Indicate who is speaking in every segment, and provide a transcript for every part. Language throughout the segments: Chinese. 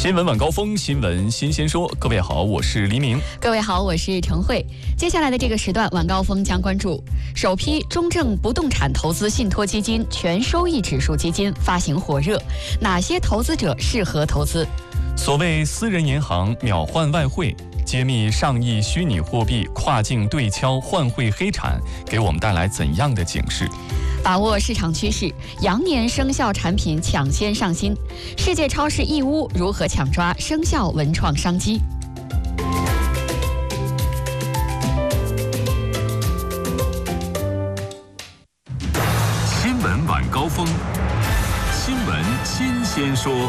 Speaker 1: 新闻晚高峰，新闻新鲜说。各位好，我是黎明。
Speaker 2: 各位好，我是陈慧。接下来的这个时段，晚高峰将关注首批中证不动产投资信托基金全收益指数基金发行火热，哪些投资者适合投资？
Speaker 1: 所谓私人银行秒换外汇，揭秘上亿虚拟货币跨境对敲换汇黑产，给我们带来怎样的警示？
Speaker 2: 把握市场趋势，羊年生肖产品抢先上新。世界超市义乌如何抢抓生肖文创商机？
Speaker 3: 新闻晚高峰，新闻新鲜说。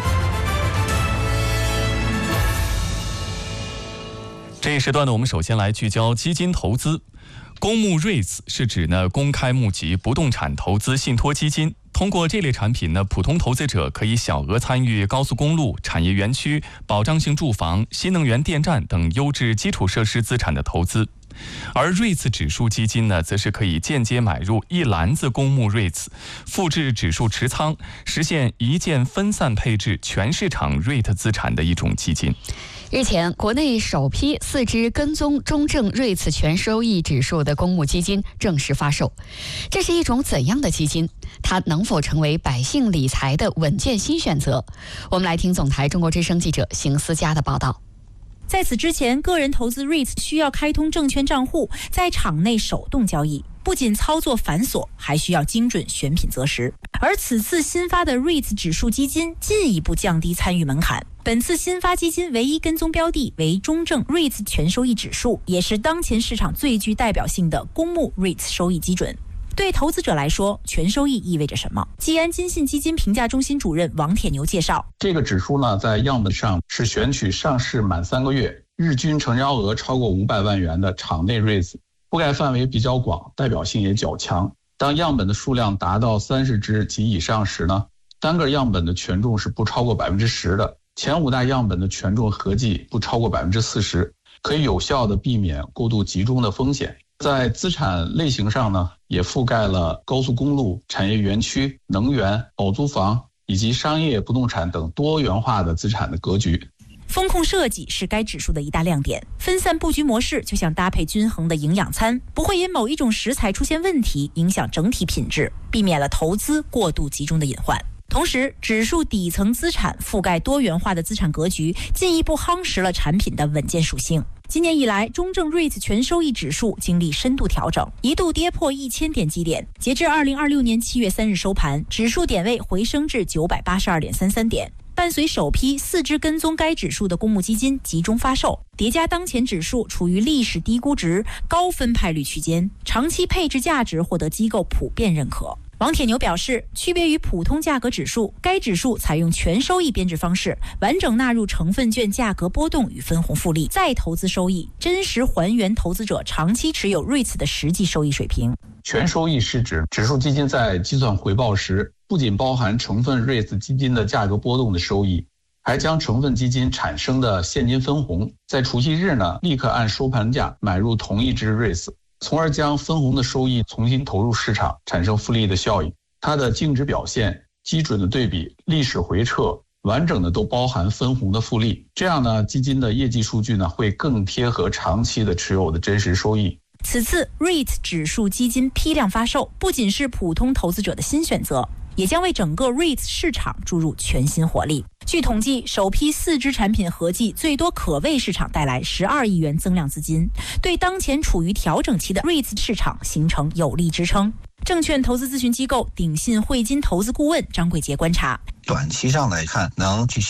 Speaker 1: 这一时段呢，我们首先来聚焦基金投资。公募 REITs 是指呢公开募集不动产投资信托基金，通过这类产品呢，普通投资者可以小额参与高速公路、产业园区、保障性住房、新能源电站等优质基础设施资产的投资。而 REITs 指数基金呢，则是可以间接买入一篮子公募 REITs， 复制指数持仓，实现一键分散配置全市场 REIT 资产的一种基金。
Speaker 2: 日前，国内首批4只跟踪中证 REITs 全收益指数的公募基金正式发售。这是一种怎样的基金？它能否成为百姓理财的稳健新选择？我们来听总台中国之声记者邢思佳的报道。
Speaker 4: 在此之前，个人投资 REITs 需要开通证券账户，在场内手动交易，不仅操作繁琐，还需要精准选品择时。而此次新发的 REITs 指数基金进一步降低参与门槛。本次新发基金唯一跟踪标的为中证 REITs 全收益指数，也是当前市场最具代表性的公募 REITs 收益基准。对投资者来说，全收益意味着什么？基安金信基金评价中心主任王铁牛介绍，
Speaker 5: 这个指数呢，在样本上是选取上市满3个月，日均成交额超过500万元的场内 REITs， 覆盖范围比较广，代表性也较强。当样本的数量达到30只及以上时呢，单个样本的权重是不超过10%的，前5大样本的权重合计不超过40%，可以有效的避免过度集中的风险。在资产类型上呢，也覆盖了高速公路、产业园区、能源、保租房以及商业不动产等多元化的资产的格局。
Speaker 4: 风控设计是该指数的一大亮点，分散布局模式就像搭配均衡的营养餐，不会因某一种食材出现问题影响整体品质，避免了投资过度集中的隐患。同时，指数底层资产覆盖多元化的资产格局，进一步夯实了产品的稳健属性。今年以来，中证 REITs 全收益指数经历深度调整，一度跌破1000点基点。截至2026年7月3日收盘，指数点位回升至982.33点。伴随首批4只跟踪该指数的公募基金集中发售，叠加当前指数处于历史低估值、高分派率区间，长期配置价值获得机构普遍认可。王铁牛表示，区别于普通价格指数，该指数采用全收益编制方式，完整纳入成分券价格波动与分红复利，再投资收益，真实还原投资者长期持有 REITs 的实际收益水平。
Speaker 5: 全收益是指指数基金在计算回报时，不仅包含成分 REITs 基金的价格波动的收益，还将成分基金产生的现金分红，在除息日呢，立刻按收盘价买入同一只 REITs， 从而将分红的收益重新投入市场，产生复利的效应。它的净值表现、基准的对比、历史回撤，完整的都包含分红的复利。这样呢，基金的业绩数据呢，会更贴合长期的持有的真实收益。
Speaker 4: 此次 REIT 指数基金批量发售，不仅是普通投资者的新选择，也将为整个 REIT 市场注入全新活力。据统计，首批4只产品合计最多可为市场带来12亿元增量资金，对当前处于调整期的 REIT 市场形成有力支撑。证券投资咨询机构鼎信汇金投资顾问张贵杰观察，
Speaker 6: 短期上来看，能去